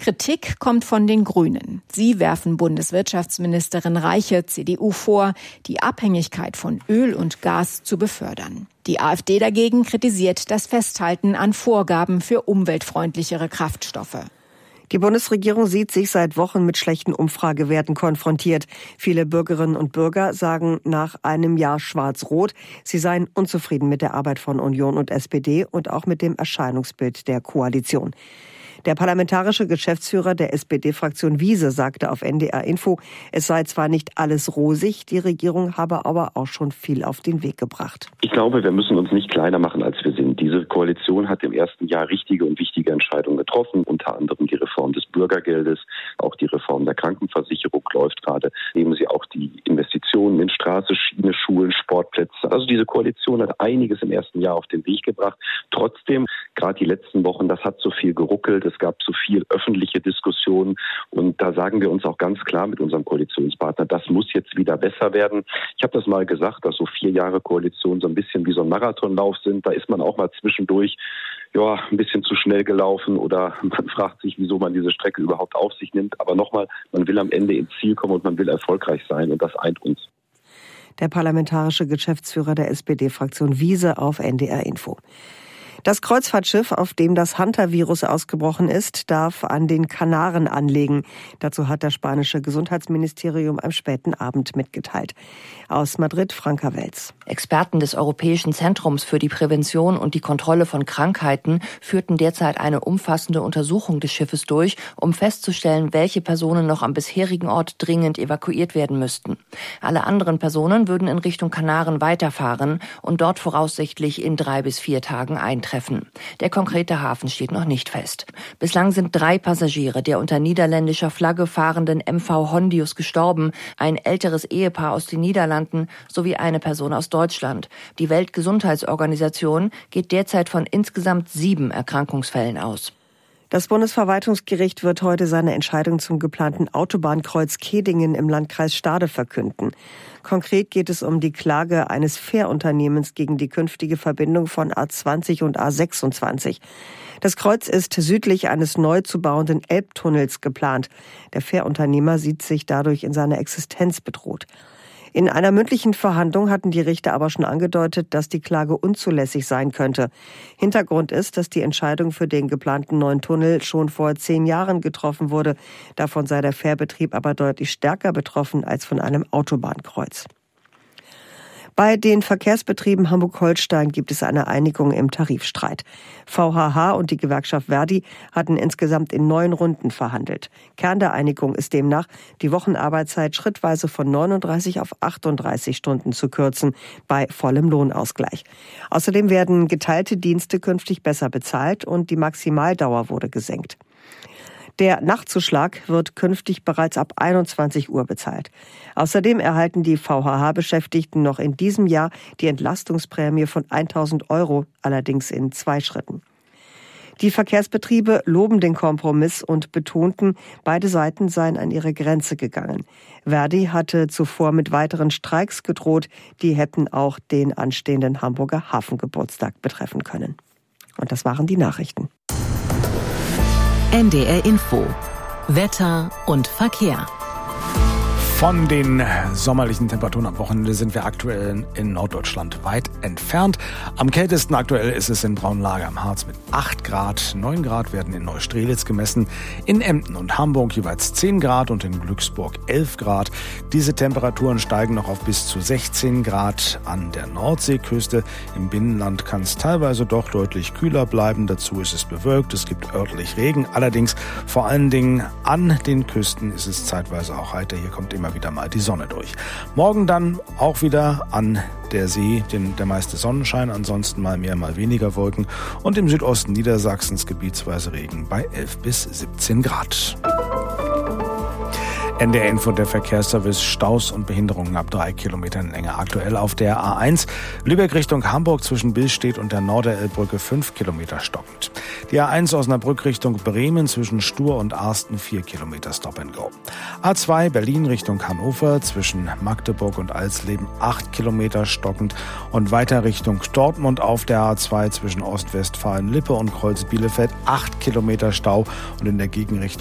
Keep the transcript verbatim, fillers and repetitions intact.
Kritik kommt von den Grünen. Sie werfen Bundeswirtschaftsministerin Reiche, C D U, vor, die Abhängigkeit von Öl und Gas zu befördern. Die AfD dagegen kritisiert das Festhalten an Vorgaben für umweltfreundlichere Kraftstoffe. Die Bundesregierung sieht sich seit Wochen mit schlechten Umfragewerten konfrontiert. Viele Bürgerinnen und Bürger sagen nach einem Jahr Schwarz-Rot, sie seien unzufrieden mit der Arbeit von Union und S P D und auch mit dem Erscheinungsbild der Koalition. Der parlamentarische Geschäftsführer der S P D-Fraktion Wiese sagte auf N D R Info, es sei zwar nicht alles rosig, die Regierung habe aber auch schon viel auf den Weg gebracht. Ich glaube, wir müssen uns nicht kleiner machen, als wir sind. Diese Koalition hat im ersten Jahr richtige und wichtige Entscheidungen getroffen, unter anderem die Reform des Bürgergeldes, auch die Reform der Krankenversicherung läuft gerade. Nehmen Sie auch die Investitionen in Straße, Schiene, Schulen, Sportplätze. Also diese Koalition hat einiges im ersten Jahr auf den Weg gebracht. Trotzdem, gerade die letzten Wochen, das hat so viel geruckelt. Es gab so viel öffentliche Diskussionen und da sagen wir uns auch ganz klar mit unserem Koalitionspartner, das muss jetzt wieder besser werden. Ich habe das mal gesagt, dass so vier Jahre Koalition so ein bisschen wie so ein Marathonlauf sind. Da ist man auch mal zwischendurch ja ein bisschen zu schnell gelaufen oder man fragt sich, wieso man diese Strecke überhaupt auf sich nimmt. Aber nochmal, man will am Ende ins Ziel kommen und man will erfolgreich sein und das eint uns. Der parlamentarische Geschäftsführer der S P D-Fraktion Wiese auf N D R Info. Das Kreuzfahrtschiff, auf dem das Hunter-Virus ausgebrochen ist, darf an den Kanaren anlegen. Dazu hat das spanische Gesundheitsministerium am späten Abend mitgeteilt. Aus Madrid, Franka Welz. Experten des Europäischen Zentrums für die Prävention und die Kontrolle von Krankheiten führten derzeit eine umfassende Untersuchung des Schiffes durch, um festzustellen, welche Personen noch am bisherigen Ort dringend evakuiert werden müssten. Alle anderen Personen würden in Richtung Kanaren weiterfahren und dort voraussichtlich in drei bis vier Tagen eintreffen. Der konkrete Hafen steht noch nicht fest. Bislang sind drei Passagiere der unter niederländischer Flagge fahrenden M V Hondius gestorben, ein älteres Ehepaar aus den Niederlanden sowie eine Person aus Deutschland. Die Weltgesundheitsorganisation geht derzeit von insgesamt sieben Erkrankungsfällen aus. Das Bundesverwaltungsgericht wird heute seine Entscheidung zum geplanten Autobahnkreuz Kehdingen im Landkreis Stade verkünden. Konkret geht es um die Klage eines Fährunternehmens gegen die künftige Verbindung von A zwanzig und A sechsundzwanzig. Das Kreuz ist südlich eines neu zu bauenden Elbtunnels geplant. Der Fährunternehmer sieht sich dadurch in seiner Existenz bedroht. In einer mündlichen Verhandlung hatten die Richter aber schon angedeutet, dass die Klage unzulässig sein könnte. Hintergrund ist, dass die Entscheidung für den geplanten neuen Tunnel schon vor zehn Jahren getroffen wurde. Davon sei der Fährbetrieb aber deutlich stärker betroffen als von einem Autobahnkreuz. Bei den Verkehrsbetrieben Hamburg-Holstein gibt es eine Einigung im Tarifstreit. V H H und die Gewerkschaft Verdi hatten insgesamt in neun Runden verhandelt. Kern der Einigung ist demnach, die Wochenarbeitszeit schrittweise von neununddreißig auf achtunddreißig Stunden zu kürzen, bei vollem Lohnausgleich. Außerdem werden geteilte Dienste künftig besser bezahlt und die Maximaldauer wurde gesenkt. Der Nachtzuschlag wird künftig bereits ab einundzwanzig Uhr bezahlt. Außerdem erhalten die V H H-Beschäftigten noch in diesem Jahr die Entlastungsprämie von tausend Euro, allerdings in zwei Schritten. Die Verkehrsbetriebe loben den Kompromiss und betonten, beide Seiten seien an ihre Grenze gegangen. Verdi hatte zuvor mit weiteren Streiks gedroht, die hätten auch den anstehenden Hamburger Hafengeburtstag betreffen können. Und das waren die Nachrichten. N D R Info. Wetter und Verkehr. Von den sommerlichen Temperaturen am Wochenende sind wir aktuell in Norddeutschland weit entfernt. Am kältesten aktuell ist es in Braunlage am Harz mit acht Grad. neun Grad werden in Neustrelitz gemessen. In Emden und Hamburg jeweils zehn Grad und in Glücksburg elf Grad. Diese Temperaturen steigen noch auf bis zu sechzehn Grad an der Nordseeküste. Im Binnenland kann es teilweise doch deutlich kühler bleiben. Dazu ist es bewölkt. Es gibt örtlich Regen. Allerdings vor allen Dingen an den Küsten ist es zeitweise auch heiter. Hier kommt immer wieder mal die Sonne durch. Morgen dann auch wieder an der See den, der meiste Sonnenschein, ansonsten mal mehr, mal weniger Wolken und im Südosten Niedersachsens gebietsweise Regen bei elf bis siebzehn Grad. N D R Info, der Verkehrsservice, Staus und Behinderungen ab drei Kilometern Länge. Aktuell auf der A eins Lübeck Richtung Hamburg zwischen Billstedt und der Norderelbbrücke fünf Kilometer stockend. Die A eins Osnabrück Richtung Bremen zwischen Stur und Arsten vier Kilometer Stop and Go. A zwei Berlin Richtung Hannover zwischen Magdeburg und Alsleben acht Kilometer stockend und weiter Richtung Dortmund auf der A zwei zwischen Ostwestfalen-Lippe und Kreuz Bielefeld acht Kilometer Stau und in der Gegenrichtung